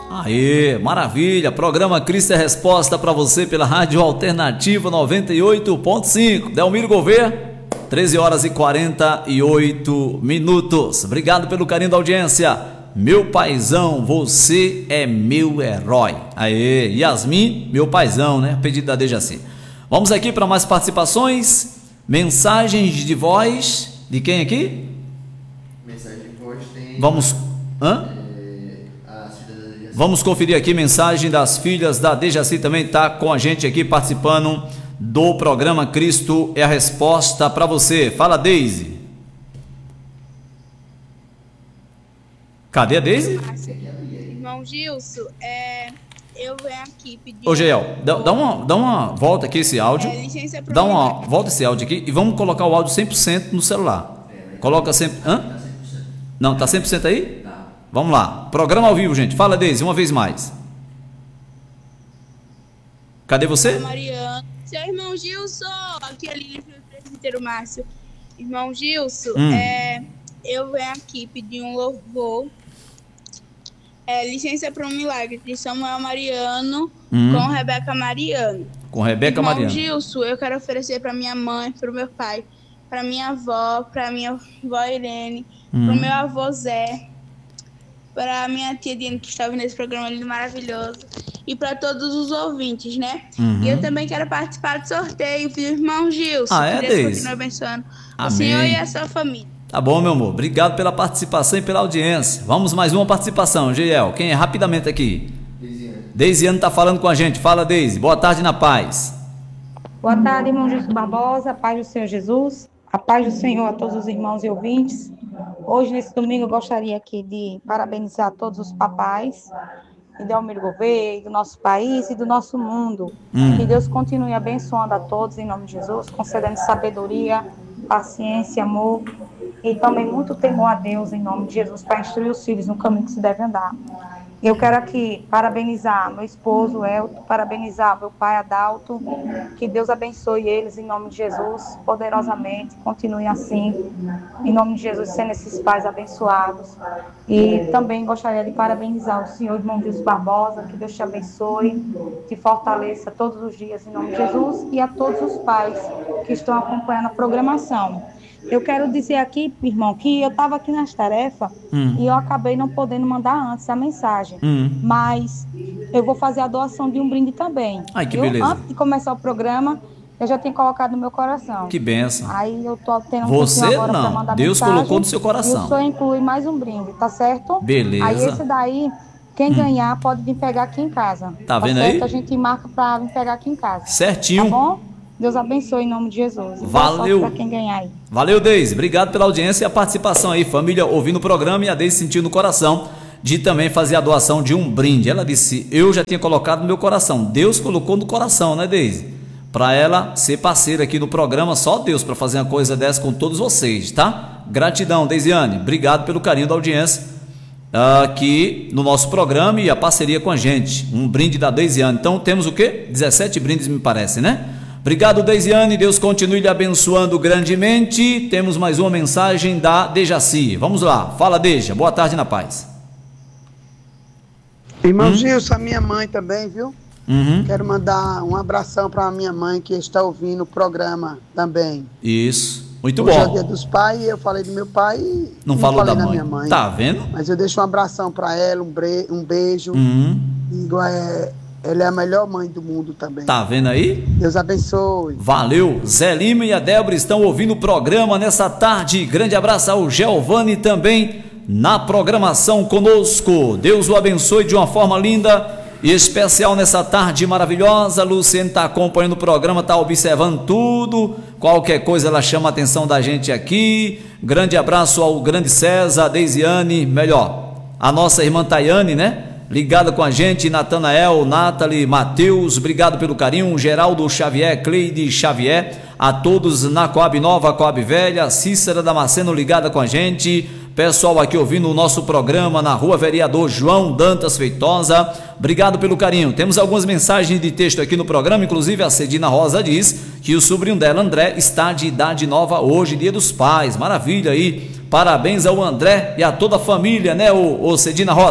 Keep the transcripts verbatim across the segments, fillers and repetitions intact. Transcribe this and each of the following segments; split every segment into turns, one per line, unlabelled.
Aê, maravilha, programa Cristo é Resposta para você pela Rádio Alternativa noventa e oito ponto cinco. Delmiro Gouveia, treze horas e quarenta e oito minutos. Obrigado pelo carinho da audiência. Meu paizão, você é meu herói. Aê, Yasmin, meu paizão, né? Pedido da Dejaci. Vamos aqui para mais participações. Mensagens de voz. De quem aqui?
Mensagem de voz tem.
Vamos. Hã? Vamos conferir aqui mensagem das filhas da Dejaci, também está com a gente aqui participando do programa Cristo é a Resposta para você. Fala, Deise. Cadê a Deise?
Irmão Gilson, é, eu venho aqui pedir...
Ô, Geel, dá, dá, uma, dá uma volta aqui esse áudio.
É, licença pra
dá uma volta esse áudio aqui e vamos colocar o áudio cem por cento no celular. Coloca cem por cento. Hã? Não, tá cem por cento aí? Vamos lá, programa ao vivo, gente. Fala, Deise, uma vez mais. Cadê você?
Mariana, seu irmão Gilson, aqui é Lili, presbítero Márcio. Irmão Gilson,
Hum.
é, eu venho aqui pedir um louvor. É, licença para um milagre de Samuel Mariano
Hum.
com Rebeca Mariano.
Com Rebeca
Irmão
Mariano.
Gilson, eu quero oferecer para minha mãe, para o meu pai, para minha avó, para minha avó Irene,
Hum.
para o meu avô Zé, para a minha tia Diana, que está ouvindo esse programa lindo, maravilhoso, e para todos os ouvintes, né?
Uhum.
E eu também quero participar do sorteio, do irmão Gilson.
Ah, é,
que Deus
Deise?
continue abençoando o
Amém.
senhor e a sua família.
Tá bom, meu amor. Obrigado pela participação e pela audiência. Vamos mais uma participação, Geel. Quem é? Rapidamente aqui.
Deisiane.
Deisiane está falando com a gente. Fala, Deise. Boa tarde na paz.
Boa tarde, irmão Gilson Barbosa, a paz do Senhor Jesus, a paz do Senhor a todos os irmãos e ouvintes. Hoje, nesse domingo, eu gostaria aqui de parabenizar todos os papais de Delmiro Gouveia, do nosso país e do nosso mundo.
Hum.
Que Deus continue abençoando a todos, em nome de Jesus, concedendo sabedoria, paciência, amor e também muito temor a Deus, em nome de Jesus, para instruir os filhos no caminho que se deve andar. Eu quero aqui parabenizar meu esposo Elton, parabenizar meu pai Adalto, que Deus abençoe eles em nome de Jesus, poderosamente, continue assim, em nome de Jesus, sendo esses pais abençoados. E também gostaria de parabenizar o senhor irmão Gilson Barbosa, que Deus te abençoe, te fortaleça todos os dias em nome de Jesus, e a todos os pais que estão acompanhando a programação. Eu quero dizer aqui, irmão, que eu estava aqui nas tarefas
Hum.
e eu acabei não podendo mandar antes a mensagem.
Hum.
Mas eu vou fazer a doação de um brinde também.
Ai, que
Eu,
beleza.
Antes de começar o programa, eu já tinha colocado no meu coração.
Que benção.
Aí eu tô tendo um
Você
tempinho agora
não.
pra mandar
Deus
mensagem,
colocou no seu coração.
E o senhor inclui mais um brinde, tá certo?
Beleza.
Aí esse daí, quem ganhar pode vir pegar aqui em casa.
Tá vendo
certo?
aí?
A gente marca pra vir pegar aqui em casa.
Certinho.
Tá bom? Deus abençoe em nome de Jesus. E boa
Valeu.
sorte pra quem ganhar aí.
Valeu, Deise. Obrigado pela audiência e a participação aí. Família ouvindo o programa e a Deise sentiu no coração de também fazer a doação de um brinde. Ela disse, eu já tinha colocado no meu coração. Deus colocou no coração, né, Deise? Para ela ser parceira aqui no programa, só Deus para fazer uma coisa dessa com todos vocês, tá? Gratidão, Deisiane. Obrigado pelo carinho da audiência aqui no nosso programa e a parceria com a gente. Um brinde da Deisiane. Então temos o quê? dezessete brindes, me parece, né? Obrigado, Deisiane. Deus continue lhe abençoando grandemente. Temos mais uma mensagem da Dejaci. Vamos lá. Fala, Deja. Boa tarde na paz.
Irmão
Hum?
Gilson, a minha mãe também, viu?
Uhum.
Quero mandar um abração para a minha mãe que está ouvindo o programa também.
Isso. Muito
Hoje é o
bom.
dia dos pais, eu falei do meu pai e
Não falou
falei
da
da
mãe.
minha mãe.
Tá vendo?
Mas eu deixo um abração para ela, um, bre... um beijo.
Uhum.
Igual é... Ela é a melhor mãe do mundo também.
Tá vendo aí?
Deus abençoe.
Valeu. Zé Lima e a Débora estão ouvindo o programa nessa tarde. Grande abraço ao Giovanni também na programação conosco. Deus o abençoe de uma forma linda e especial nessa tarde maravilhosa. Luciene está acompanhando o programa, está observando tudo. Qualquer coisa ela chama a atenção da gente aqui. Grande abraço ao grande César, a Deisiane, melhor, a nossa irmã Tayane, né? Ligada com a gente, Natanael, Nathalie, Matheus, obrigado pelo carinho, Geraldo Xavier, Cleide Xavier, a todos na Coab Nova, Coab Velha, Cícera Damasceno ligada com a gente, pessoal aqui ouvindo o nosso programa na Rua Vereador João Dantas Feitosa, obrigado pelo carinho. Temos algumas mensagens de texto aqui no programa, inclusive a Cedina Rosa diz que o sobrinho dela, André, está de idade nova hoje, Dia dos Pais, maravilha aí, parabéns ao André e a toda a família, né, ô, ô Cedina Rosa.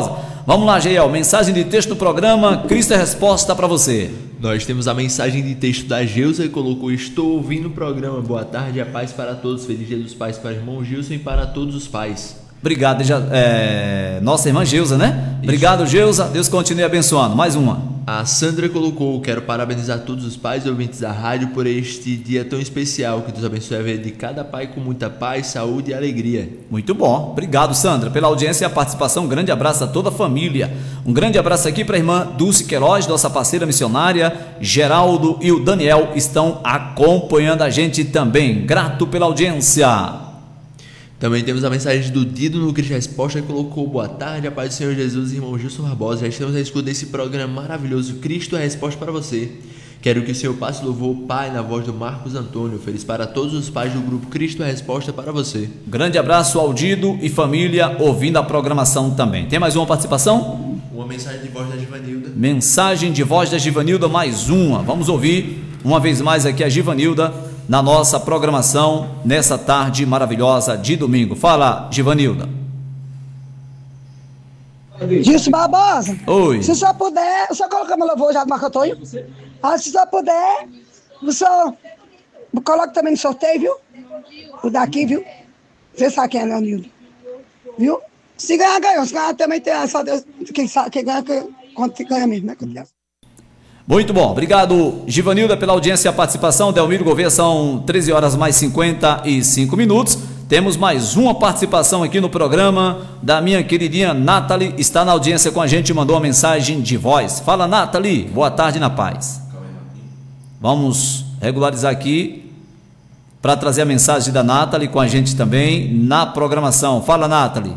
Vamos lá, Geiel, mensagem de texto do programa, Cristo é resposta para você.
Nós temos a mensagem de texto da Geusa que colocou: estou ouvindo o programa, boa tarde, a paz para todos, feliz dia dos pais para o irmão Gilson e para todos os pais.
Obrigado, é, nossa irmã Geusa, né? Isso. Obrigado, Geusa, Deus continue abençoando. Mais uma.
A Sandra colocou: quero parabenizar todos os pais e ouvintes da rádio por este dia tão especial, que Deus abençoe a vida de cada pai com muita paz, saúde e alegria.
Muito bom, obrigado, Sandra, pela audiência e a participação. Um grande abraço a toda a família. Um grande abraço aqui para a irmã Dulce Queiroz, nossa parceira missionária. Geraldo e o Daniel estão acompanhando a gente também. Grato pela audiência.
Também temos a mensagem do Dido no Cristo Resposta, que colocou: boa tarde, a paz do Senhor Jesus e irmão Gilson Barbosa. Já estamos a escuta desse programa maravilhoso, Cristo é a Resposta para você. Quero que o Senhor passe louvor, Pai, na voz do Marcos Antônio. Feliz para todos os pais do grupo Cristo é a Resposta para você.
Grande abraço ao Dido e família ouvindo a programação também. Tem mais uma participação?
Uma mensagem de voz da Givanilda.
Mensagem de voz da Givanilda, mais uma. Vamos ouvir uma vez mais aqui a Givanilda na nossa programação nessa tarde maravilhosa de domingo. Fala, Givanilda.
Gilson Barbosa.
Oi.
Se só puder, só coloca meu louvor já do Marco Antônio. Ah, se só puder, só coloca também no sorteio, viu? O daqui, viu? Você sabe quem é, Leonildo. Viu? Se ganhar, ganhou. Se ganhar também tem só Deus. Quem sabe, quem ganha, quem ganha mesmo, né?
Muito bom, obrigado, Givanilda, pela audiência e a participação. Delmiro Gouveia, são treze horas mais cinquenta e cinco minutos. Temos mais uma participação aqui no programa da minha queridinha Nathalie, está na audiência com a gente, mandou uma mensagem de voz. Fala, Nathalie, boa tarde na paz. Vamos regularizar aqui para trazer a mensagem da Nathalie com a gente também na programação. Fala, Nathalie.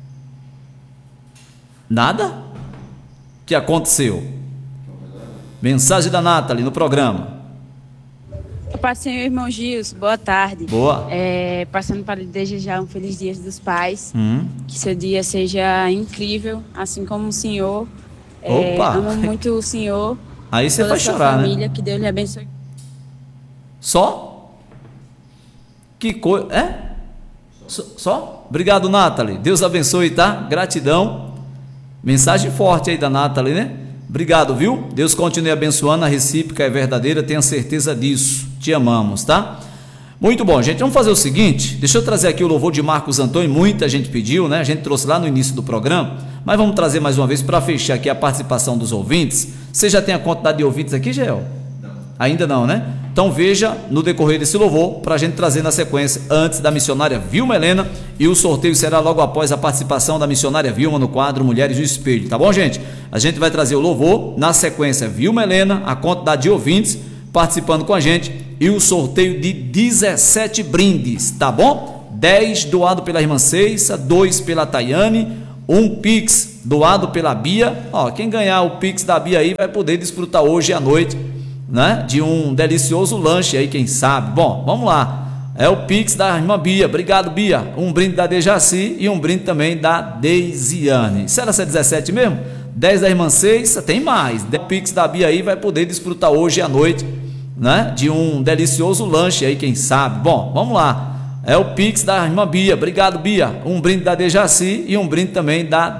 Nada? O que aconteceu? Mensagem da Nathalie no programa.
Pai do Senhor, irmão Gilson, boa tarde.
Boa.
É, passando para desejar um feliz dia dos pais.
Hum.
Que seu dia seja incrível, assim como o senhor. É,
Opa.
amo muito o senhor.
Aí você vai chorar,
família,
né?
Que Deus lhe abençoe.
Só? Que coisa. É? Só? Só? Obrigado, Nathalie. Deus abençoe, tá? Gratidão. Mensagem forte aí da Nathalie, né? Obrigado, viu? Deus continue abençoando, a recíproca é verdadeira, tenha certeza disso. Te amamos, tá? Muito bom, gente. Vamos fazer o seguinte, deixa eu trazer aqui o louvor de Marcos Antônio, muita gente pediu, né? A gente trouxe lá no início do programa, mas vamos trazer mais uma vez para fechar aqui a participação dos ouvintes. Você já tem a quantidade de ouvintes aqui, Geel? Não. Ainda não, né? Então veja no decorrer desse louvor para a gente trazer na sequência antes da missionária Vilma Helena, e o sorteio será logo após a participação da missionária Vilma no quadro Mulheres no Espelho, tá bom, gente? A gente vai trazer o louvor, na sequência Vilma Helena, a quantidade de ouvintes participando com a gente e o sorteio de dezessete brindes, tá bom? dez doado pela irmã Ceissa, dois pela Tayane, um Pix doado pela Bia. Ó, quem ganhar o Pix da Bia aí vai poder desfrutar hoje à noite, né, de um delicioso lanche aí, quem sabe. Bom, vamos lá. É o Pix da irmã Bia. Obrigado, Bia. Um brinde da Dejaci e um brinde também da Deisiane. Será que é dezessete mesmo? dez da irmã Ceissa, tem mais. O Pix da Bia aí vai poder desfrutar hoje à noite, né, de um delicioso lanche aí, quem sabe. Bom, vamos lá. É o Pix da irmã Bia. Obrigado, Bia. Um brinde da Dejaci e um brinde também da